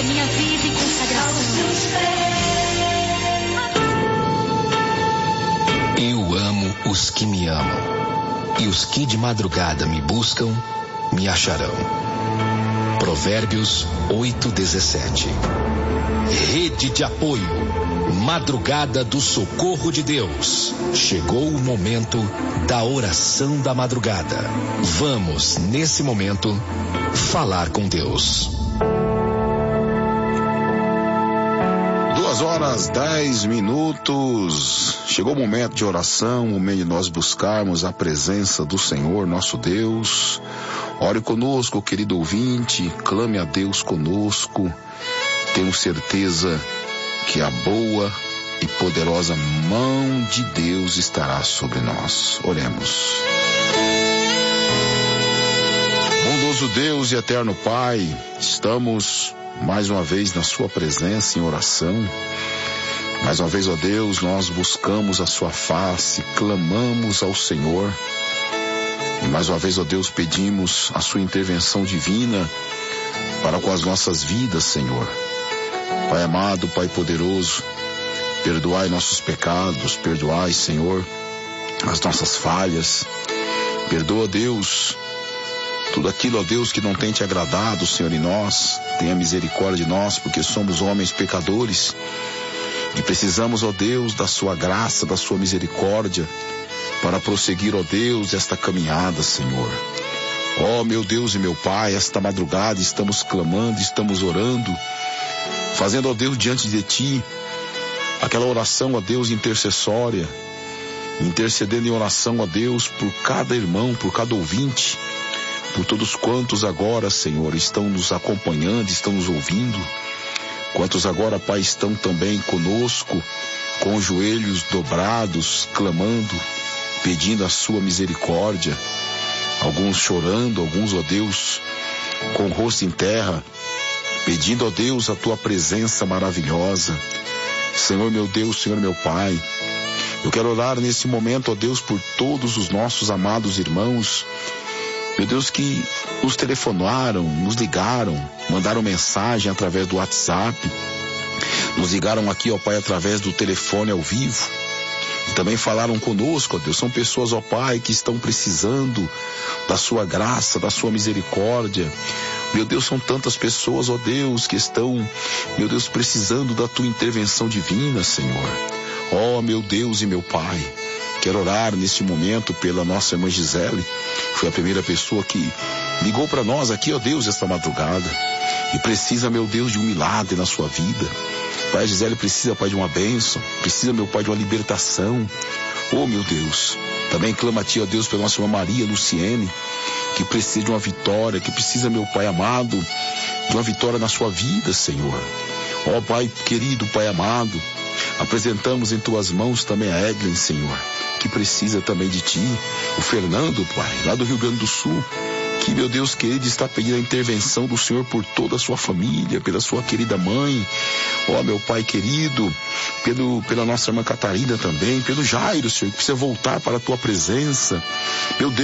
a minha vida em consagração. Eu amo os que me amam, e os que de madrugada me buscam, me acharão. Provérbios 8:17. Rede de apoio. Madrugada do Socorro de Deus. Chegou o momento da oração da madrugada. Vamos, nesse momento, falar com Deus. 2:10. Chegou o momento de oração, o momento de nós buscarmos a presença do Senhor, nosso Deus. Ore conosco, querido ouvinte, clame a Deus conosco. Tenho certeza que a boa e poderosa mão de Deus estará sobre nós. Oremos. Bondoso Deus e eterno Pai, estamos mais uma vez na sua presença em oração. Mais uma vez, ó Deus, nós buscamos a sua face, clamamos ao Senhor. E mais uma vez, ó Deus, pedimos a sua intervenção divina para com as nossas vidas, Senhor. Pai amado, Pai poderoso, perdoai nossos pecados, perdoai, Senhor, as nossas falhas. Perdoa, Deus, tudo aquilo, ó Deus, que não tem te agradado, Senhor, em nós. Tenha misericórdia de nós, porque somos homens pecadores e precisamos, ó Deus, da sua graça, da sua misericórdia para prosseguir, ó Deus, esta caminhada, Senhor. Ó meu Deus e meu Pai, esta madrugada estamos clamando, estamos orando, fazendo, ó Deus, diante de Ti, aquela oração, ó Deus, intercessória, intercedendo em oração, ó Deus, por cada irmão, por cada ouvinte, por todos quantos agora, Senhor, estão nos acompanhando, estão nos ouvindo, quantos agora, Pai, estão também conosco, com os joelhos dobrados, clamando, pedindo a sua misericórdia, alguns chorando, alguns, ó Deus, com o rosto em terra, pedindo, ó Deus, a tua presença maravilhosa. Senhor meu Deus, Senhor meu Pai, eu quero orar nesse momento, ó Deus, por todos os nossos amados irmãos, meu Deus, que nos telefonaram, nos ligaram, mandaram mensagem através do WhatsApp, nos ligaram aqui, ó Pai, através do telefone ao vivo, e também falaram conosco, ó Deus. São pessoas, ó Pai, que estão precisando da sua graça, da sua misericórdia. Meu Deus, são tantas pessoas, ó Deus, que estão, meu Deus, precisando da tua intervenção divina, Senhor. Ó meu Deus e meu Pai, quero orar neste momento pela nossa irmã Gisele. Foi a primeira pessoa que ligou para nós aqui, ó Deus, esta madrugada. E precisa, meu Deus, de um milagre na sua vida. Pai, Gisele precisa, Pai, de uma bênção. Precisa, meu Pai, de uma libertação. Oh, meu Deus. Também clama a Ti, ó Deus, pela nossa irmã Maria Luciene, que precisa de uma vitória, que precisa, meu Pai amado, de uma vitória na sua vida, Senhor. Ó Pai querido, Pai amado, apresentamos em Tuas mãos também a Edlen, Senhor, que precisa também de Ti. O Fernando, Pai, lá do Rio Grande do Sul, que, meu Deus querido, está pedindo a intervenção do Senhor por toda a sua família, pela sua querida mãe. Ó, meu Pai querido, pela nossa irmã Catarina também, pelo Jairo, Senhor, que precisa voltar para a Tua presença. Meu Deus,